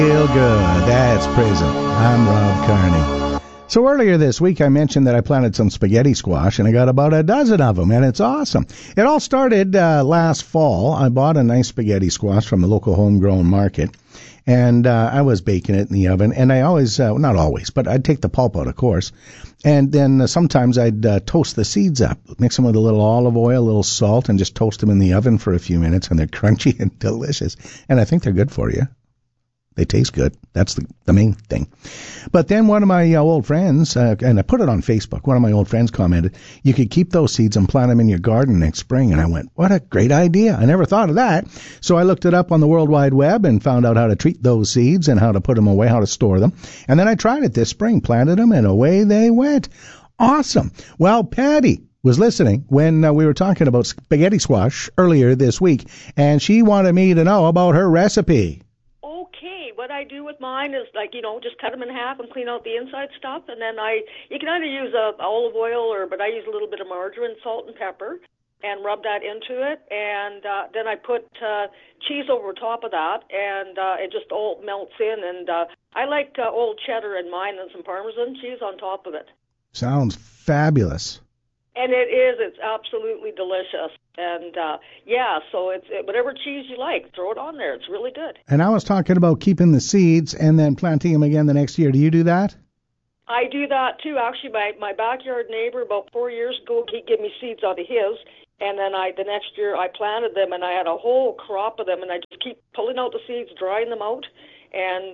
Feel good. That's Prison. I'm Rob Carney. So earlier this week I mentioned that I planted some spaghetti squash, and I got about a dozen of them, and it's awesome. It all started last fall. I bought a nice spaghetti squash from the local homegrown market, and I was baking it in the oven, and I always, not always, but I'd take the pulp out, of course, and then sometimes I'd toast the seeds up, mix them with a little olive oil, a little salt, and just toast them in the oven for a few minutes, and they're crunchy and delicious, and I think they're good for you. They taste good. That's the main thing. But then one of my old friends, and I put it on Facebook, one of my old friends commented, you could keep those seeds and plant them in your garden next spring. And I went, what a great idea. I never thought of that. So I looked it up on the World Wide Web and found out how to treat those seeds and how to put them away, how to store them. And then I tried it this spring, planted them, and away they went. Awesome. Well, Patty was listening when we were talking about spaghetti squash earlier this week, and she wanted me to know about her recipe. What I do with mine is, like, just cut them in half and clean out the inside stuff, and then you can either use olive oil but I use a little bit of margarine, salt, and pepper, and rub that into it, and then I put cheese over top of that, and it just all melts in, and I like old cheddar in mine and some Parmesan cheese on top of it. Sounds fabulous. And it is. It's absolutely delicious. And, so it's whatever cheese you like, throw it on there. It's really good. And I was talking about keeping the seeds and then planting them again the next year. Do you do that? I do that, too. Actually, my backyard neighbor about 4 years ago, he gave me seeds out of his. And then the next year I planted them, and I had a whole crop of them. And I just keep pulling out the seeds, drying them out, and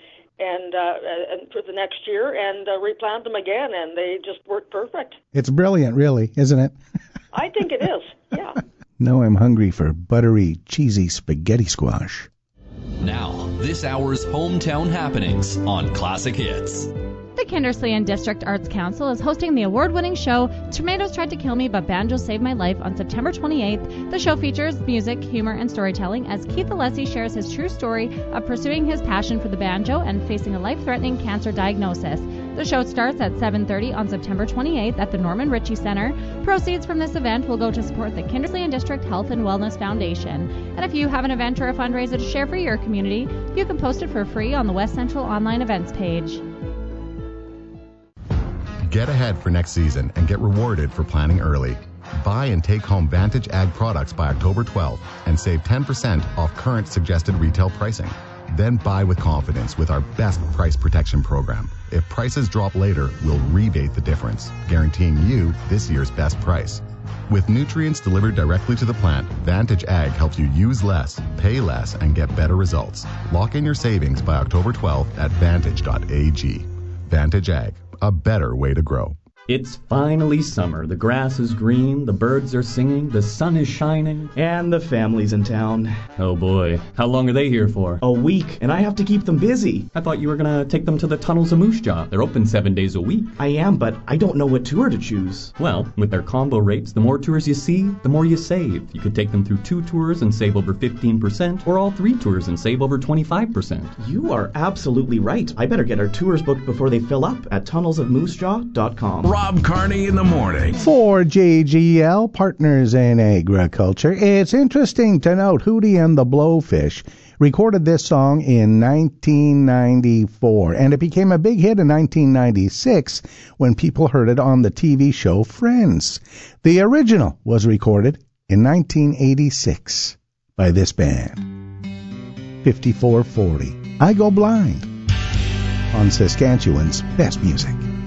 for the next year, and replant them again, and they just work perfect. It's brilliant, really, isn't it? I think it is, yeah. Now I'm hungry for buttery, cheesy spaghetti squash. Now, this hour's hometown happenings on Classic Hits. The Kindersley District Arts Council is hosting the award-winning show Tomatoes Tried to Kill Me, but Banjos Saved My Life on September 28th. The show features music, humor, and storytelling as Keith Alessi shares his true story of pursuing his passion for the banjo and facing a life-threatening cancer diagnosis. The show starts at 7:30 on September 28th at the Norman Ritchie Center. Proceeds from this event will go to support the Kindersley District Health and Wellness Foundation. And if you have an event or a fundraiser to share for your community, you can post it for free on the West Central Online Events page. Get ahead for next season and get rewarded for planning early. Buy and take home Vantage Ag products by October 12th and save 10% off current suggested retail pricing. Then buy with confidence with our best price protection program. If prices drop later, we'll rebate the difference, guaranteeing you this year's best price. With nutrients delivered directly to the plant, Vantage Ag helps you use less, pay less, and get better results. Lock in your savings by October 12th at vantage.ag. Vantage Ag, a better way to grow. It's finally summer. The grass is green, the birds are singing, the sun is shining. And the family's in town. Oh boy, how long are they here for? A week, and I have to keep them busy. I thought you were gonna take them to the Tunnels of Moose Jaw. They're open 7 days a week. I am, but I don't know what tour to choose. Well, with their combo rates, the more tours you see, the more you save. You could take them through 2 tours and save over 15%, or all 3 tours and save over 25%. You are absolutely right. I better get our tours booked before they fill up at tunnelsofmoosejaw.com. Rob Carney in the morning. For JGL, Partners in Agriculture, it's interesting to note Hootie and the Blowfish recorded this song in 1994, and it became a big hit in 1996 when people heard it on the TV show Friends. The original was recorded in 1986 by this band. 5440, I Go Blind, on Saskatchewan's best music.